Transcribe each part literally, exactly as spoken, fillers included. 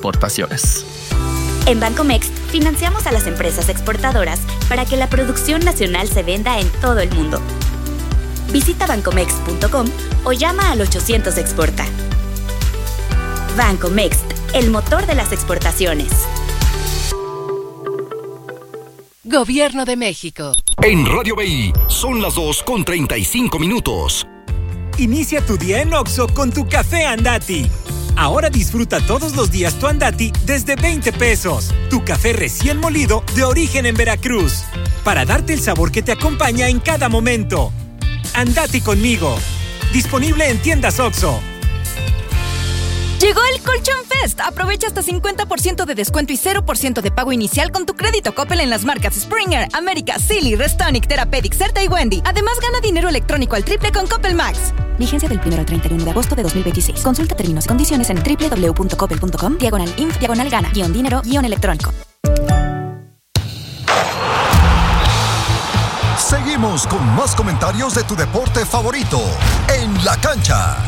exportaciones. En Bancomext, financiamos a las empresas exportadoras para que la producción nacional se venda en todo el mundo. Visita bancomext punto com o llama al ochocientos Exporta. Bancomext, el motor de las exportaciones. Gobierno de México. En Radio B I son las dos con treinta y cinco minutos. Inicia tu día en Oxxo con tu café Andati. Ahora disfruta todos los días tu Andati desde veinte pesos. Tu café recién molido de origen en Veracruz. Para darte el sabor que te acompaña en cada momento. Andati conmigo. Disponible en tiendas Oxxo. Llegó el Colchón Fest. Aprovecha hasta cincuenta por ciento de descuento y cero por ciento de pago inicial con tu crédito Coppel en las marcas Springer, América, Silly, Restonic, Therapeutic, Certa y Wendy. Además, gana dinero electrónico al triple con Coppel Max. Vigencia del primero al treinta y uno de agosto de dos mil veintiséis. Consulta términos y condiciones en doble u doble u doble u punto coppel punto com, diagonal inf, diagonal gana, guión dinero, guión electrónico. Seguimos con más comentarios de tu deporte favorito, En la Cancha.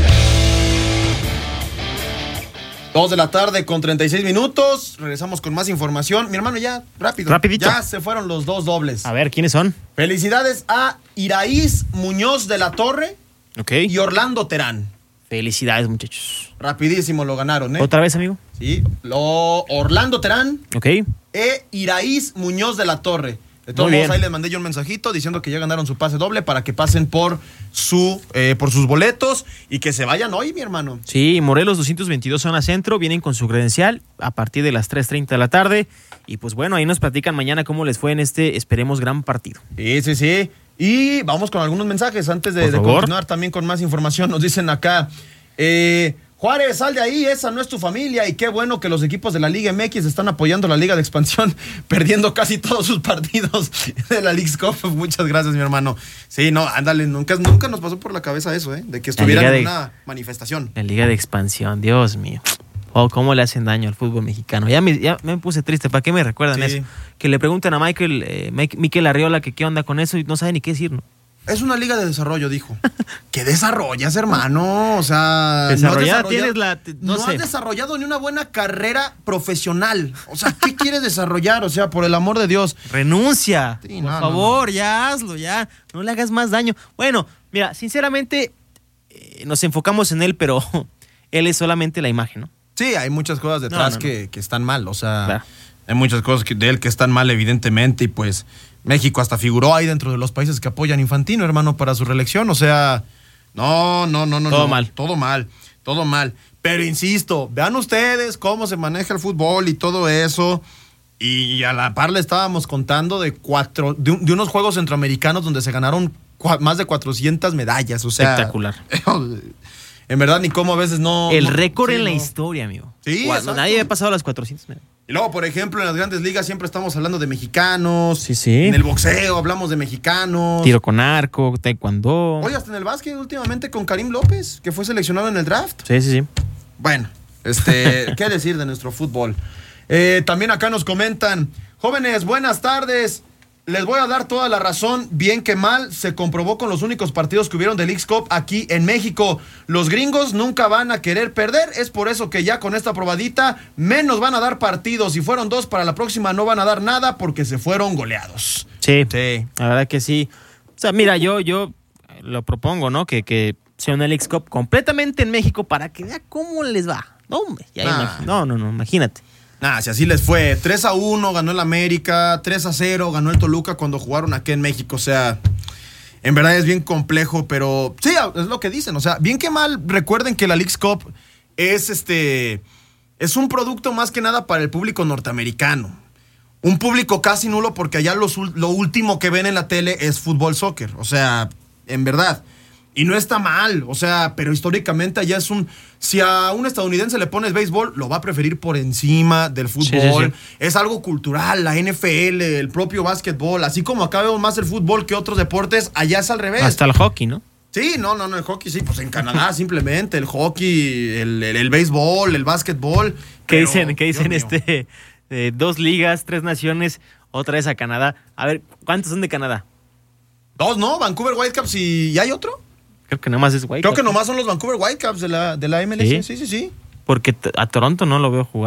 Dos de la tarde con treinta y seis minutos. Regresamos con más información. Mi hermano, ya, rápido. Rapidito. Ya se fueron los dos dobles. A ver, ¿quiénes son? Felicidades a Iraíz Muñoz de la Torre Ok. y Orlando Terán. Felicidades, muchachos. Rapidísimo lo ganaron, ¿eh? ¿Otra vez, amigo? Sí. Lo, Orlando Terán Ok. e Iraíz Muñoz de la Torre. De todos Muy modos, bien. ahí les mandé yo un mensajito diciendo que ya ganaron su pase doble para que pasen por su eh, por sus boletos y que se vayan hoy, mi hermano. Sí, Morelos doscientos veintidós zona centro, vienen con su credencial a partir de las tres treinta de la tarde. Y pues bueno, ahí nos platican mañana cómo les fue en este, esperemos, gran partido. Sí, sí, sí. Y vamos con algunos mensajes antes de, Por de favor. continuar también con más información. Nos dicen acá, eh, Juárez, sal de ahí, esa no es tu familia. Y qué bueno que los equipos de la Liga M X están apoyando la Liga de Expansión, perdiendo casi todos sus partidos de la Leagues Cup. Muchas gracias, mi hermano. Sí, no, ándale, nunca, nunca nos pasó por la cabeza eso, ¿eh? De que estuvieran en de, una manifestación. La Liga de Expansión, Dios mío. Oh, cómo le hacen daño al fútbol mexicano. Ya me, ya me puse triste. ¿Para qué me recuerdan Sí. eso? Que le pregunten a Michael, eh, Mikel Arriola que qué onda con eso y no sabe ni qué decir, ¿no? Es una liga de desarrollo, dijo. ¿Qué desarrollas, hermano? O sea, Desarrollada no has tienes la... No, No, has sé. desarrollado ni una buena carrera profesional. O sea, ¿qué quieres desarrollar? O sea, por el amor de Dios. Renuncia. Sí, por no, favor, no, no. ya hazlo, ya. No le hagas más daño. Bueno, mira, sinceramente, eh, nos enfocamos en él, pero él es solamente la imagen, ¿no? Sí, hay muchas cosas detrás No, no, no. Que, que están mal. O sea, Claro. hay muchas cosas que- de él que están mal, evidentemente. Y pues México hasta figuró ahí dentro de los países que apoyan a Infantino, hermano, para su reelección. O sea, no, no, no, no. Todo no. mal. Todo mal, todo mal. Pero insisto, vean ustedes cómo se maneja el fútbol y todo eso. Y a la par le estábamos contando de cuatro, de, un- de unos Juegos Centroamericanos donde se ganaron cua- más de cuatrocientas medallas. O sea, Espectacular. En verdad, ni cómo a veces no. El no- récord sí, en la no. historia, amigo. Sí, Cuando exacto. nadie había pasado las cuatrocientas. Y luego, por ejemplo, en las grandes ligas siempre estamos hablando de mexicanos. Sí, sí. En el boxeo hablamos de mexicanos. Tiro con arco, taekwondo. Oye, hasta en el básquet últimamente con Karim López, que fue seleccionado en el draft. Sí, sí, sí. Bueno, este, ¿qué decir de nuestro fútbol? Eh, también acá nos comentan, jóvenes, buenas tardes. Les voy a dar toda la razón, bien que mal, se comprobó con los únicos partidos que hubieron de Leagues Cup aquí en México. Los gringos nunca van a querer perder, es por eso que ya con esta probadita menos van a dar partidos. Si fueron dos, para la próxima no van a dar nada porque se fueron goleados. Sí, Sí. la verdad que sí. O sea, mira, yo, yo lo propongo, ¿no? Que, que sea una Leagues Cup completamente en México para que vea cómo les va. No, hombre, ya Nah. imagi- no, no, no, imagínate. Nah, si así les fue, tres a uno ganó el América, tres a cero ganó el Toluca cuando jugaron aquí en México, o sea, en verdad es bien complejo, pero sí, es lo que dicen, o sea, bien que mal, recuerden que la Leagues Cup es este, es un producto más que nada para el público norteamericano, un público casi nulo porque allá los, lo último que ven en la tele es fútbol, soccer, o sea, en verdad. Y no está mal, o sea, pero históricamente allá es un... Si a un estadounidense le pones béisbol, lo va a preferir por encima del fútbol. Sí, sí, sí. Es algo cultural, la N F L, el propio básquetbol. Así como acá vemos más el fútbol que otros deportes, allá es al revés. Hasta el hockey, ¿no? Sí, no, no, no, el hockey sí, pues en Canadá simplemente, el hockey, el, el, el béisbol, el básquetbol. ¿Qué pero, dicen? ¿Qué dicen Dios mío. este? Eh, dos ligas, tres naciones, otra vez a Canadá. A ver, ¿cuántos son de Canadá? Dos, ¿no? Vancouver Whitecaps y, ¿y hay otro? Creo que nada más es White. Creo que nomás son los Vancouver Whitecaps de la, de la M L S. ¿Sí? Sí, sí, sí. Porque t- a Toronto no lo veo jugar.